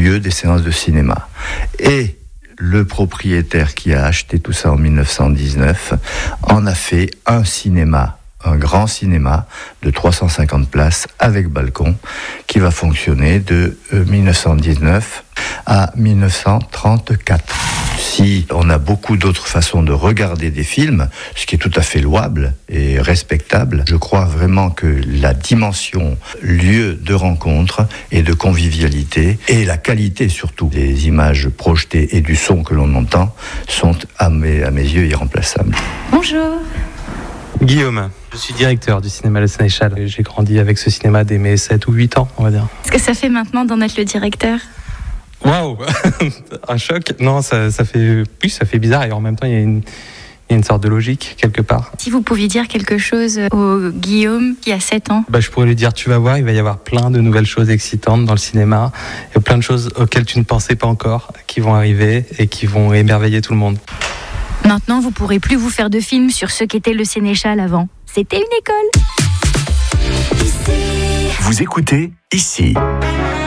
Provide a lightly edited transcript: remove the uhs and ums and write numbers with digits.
lieu des séances de cinéma. Et le propriétaire qui a acheté tout ça en 1919 en a fait un cinéma, un grand cinéma de 350 places avec balcon qui va fonctionner de 1919 à 1934. Si on a beaucoup d'autres façons de regarder des films, ce qui est tout à fait louable et respectable, je crois vraiment que la dimension lieu de rencontre et de convivialité et la qualité surtout des images projetées et du son que l'on entend sont à mes yeux irremplaçables. Bonjour. Guillaume, je suis directeur du cinéma Le Sénéchal. J'ai grandi avec ce cinéma dès mes 7 ou 8 ans, on va dire. Qu'est-ce que ça fait maintenant d'en être le directeur ? Waouh. Un choc. Non, ça fait bizarre et en même temps il y a une sorte de logique quelque part. Si vous pouviez dire quelque chose au Guillaume qui a 7 ans. Je pourrais lui dire, tu vas voir, il va y avoir plein de nouvelles choses excitantes dans le cinéma. Il y a plein de choses auxquelles tu ne pensais pas encore qui vont arriver et qui vont émerveiller tout le monde. Maintenant, vous pourrez plus vous faire de films sur ce qu'était le Sénéchal avant. C'était une école. Vous écoutez ici.